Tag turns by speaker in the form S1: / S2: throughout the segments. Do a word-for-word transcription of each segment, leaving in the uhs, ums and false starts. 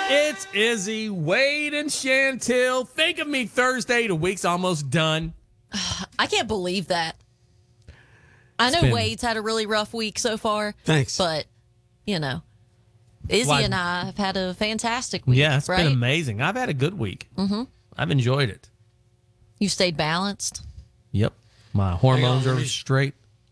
S1: It's Izzy, Wade, and Chantel. Think of me Thursday. The week's almost done.
S2: I can't believe that. I know
S1: been-
S2: Wade's had a really rough week so far.
S3: Thanks.
S2: But, you know, Izzy
S1: Why-
S2: and I have had a fantastic week.
S1: Yeah, it's
S2: right?
S1: been amazing. I've had a good week. Mm-hmm. I've enjoyed it.
S2: You stayed balanced.
S1: Yep. My hormones
S3: let
S1: are
S3: me-
S1: straight.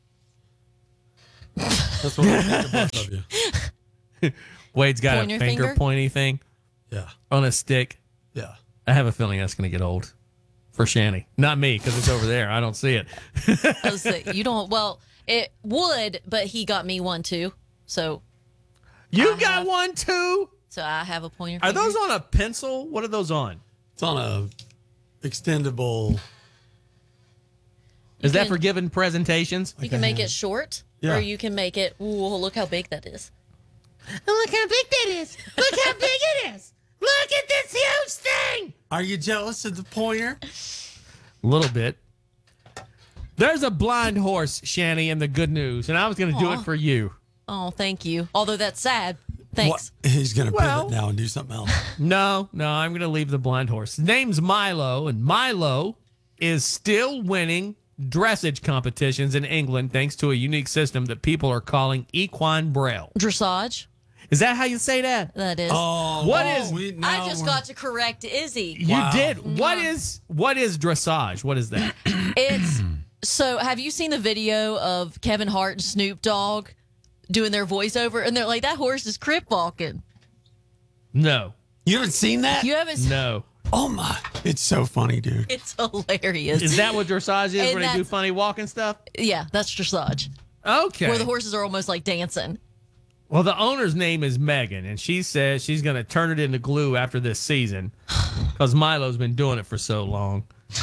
S3: That's what I think of both of you.
S1: Wade's got
S2: Pointer
S1: a finger,
S2: finger?
S1: pointy thing
S3: Yeah.
S1: on a stick.
S3: Yeah.
S1: I have a feeling that's going to get old for Shanny. Not me, because it's over there. I don't see it.
S2: I was like, you don't, well, it would, but he got me one too. So,
S1: You
S2: I
S1: got
S2: have-
S1: one too?
S2: so I have a pointer
S1: Are
S2: finger.
S1: those on a pencil? What are those on?
S3: It's on a extendable.
S1: Is that
S2: can-
S1: for giving presentations?
S2: You can make it short,
S3: Yeah.
S2: or you can make it, ooh, look how big that is.
S1: Look how big that is. Look how big it is. Look at this huge thing.
S3: Are you jealous of the pointer?
S1: A little bit. There's a blind horse, Shanny, in the good news, and I was going to do
S2: Aw.
S1: it for you.
S2: Oh, thank you. Although that's sad. Thanks.
S3: What? He's going to
S1: Well-
S3: pivot now and do something else.
S1: No, no, I'm going to leave the blind horse. His name's Milo, and Milo is still winning dressage competitions in England thanks to a unique system that people are calling equine braille.
S2: Dressage.
S1: Is that how you say that?
S2: That is.
S3: Oh,
S1: What
S3: oh,
S1: is-
S3: we-
S2: I
S3: now
S2: just
S3: we're-
S2: got to correct Izzy.
S1: You
S3: Wow.
S1: did. What is what is dressage? What is that?
S2: It's so. Have you seen the video of Kevin Hart and Snoop Dogg doing their voiceover? And they're like, "That horse is crip walking."
S1: No,
S3: You haven't seen that?
S2: You haven't. seen
S1: no.
S3: Oh my! It's so funny, dude.
S2: It's hilarious.
S1: Is that what dressage is?
S2: And
S1: Where they do
S2: that's-
S1: funny walking stuff?
S2: Yeah, that's dressage.
S1: Okay.
S2: Where the horses are almost like dancing.
S1: Well, the owner's name is Megan, and she says she's going to turn it into glue after this season because Milo's been doing it for so long.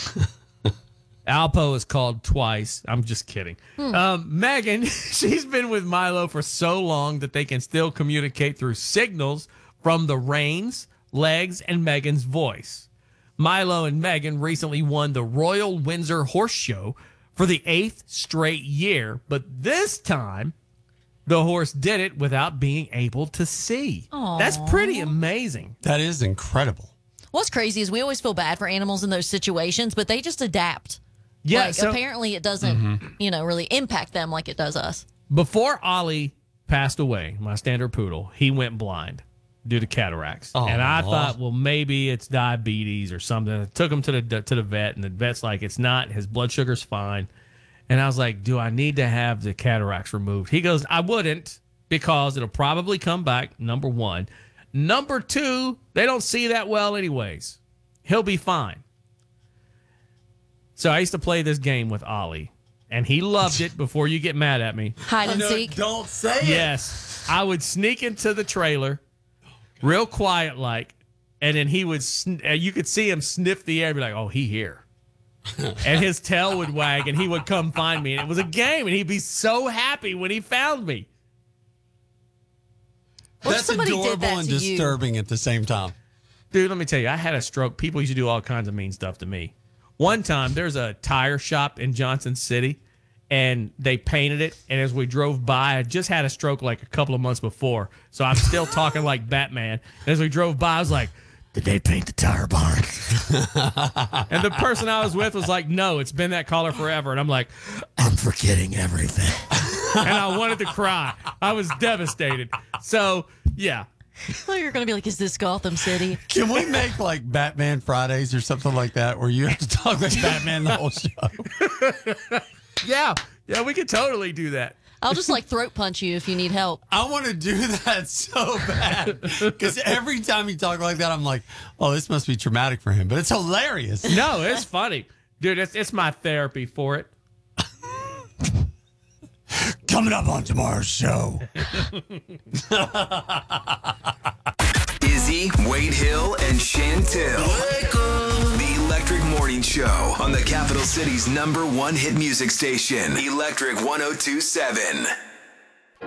S1: Alpo is called twice. I'm just kidding. Um, Megan, she's been with Milo for so long that they can still communicate through signals from the reins, legs, and Megan's voice. Milo and Megan recently won the Royal Windsor Horse Show for the eighth straight year, but this time the horse did it without being able to see.
S2: Aw.
S1: That's pretty amazing.
S3: That is incredible.
S2: What's crazy is we always feel bad for animals in those situations, but they just adapt.
S1: Yeah,
S2: Like,
S1: so
S2: apparently it doesn't, you know, really impact them like it does us.
S1: before Ollie passed away, my standard poodle, he went blind due to cataracts.
S3: Oh,
S1: and I
S3: Lord.
S1: thought, well, maybe it's diabetes or something. I took him to the to the vet, and the vet's like, it's not. His blood sugar's fine. And I was like, do I need to have the cataracts removed? He goes, I wouldn't, because it'll probably come back, number one. Number two, they don't see that well anyways. He'll be fine. So I used to play this game with Ollie, and he loved it. Before you get mad at me.
S2: Hide and seek.
S3: Don't say it.
S1: Yes. I would sneak into the trailer, real quiet like, and then he would, sn- uh, you could see him sniff the air and be like, oh, he here. And his tail would wag, and he would come find me. And it was a game, and he'd be so happy when he found me.
S2: What if
S3: That's
S2: somebody did
S3: adorable
S2: that
S3: and
S2: to you?
S3: disturbing at the same time.
S1: Dude, let me tell you, I had a stroke. People used to do all kinds of mean stuff to me. One time, there's a tire shop in Johnson City, and they painted it. And as we drove by, I just had a stroke like a couple of months before. So I'm still talking like Batman. And as we drove by, I was like, did they paint the tire barn? And the person I was with was like, no, it's been that color forever. And I'm like, I'm forgetting everything. And I wanted to cry. I was devastated. So, yeah.
S2: Oh, you're going to be like, is this Gotham City?
S3: Can we make like Batman Fridays or something like that where you have to talk like Batman the whole show?
S1: Yeah. Yeah, we could totally do that.
S2: I'll just like throat punch you if you need help.
S3: I want to do that so bad because every time you talk like that, I'm like, oh, this must be traumatic for him. But it's hilarious.
S1: No, it's funny. Dude, it's, it's my therapy for it.
S3: Coming up on tomorrow's show.
S4: Izzy, Wade Hill, and Chantel. The Electric Morning Show on the Capital City's number one hit music station, Electric one oh two seven.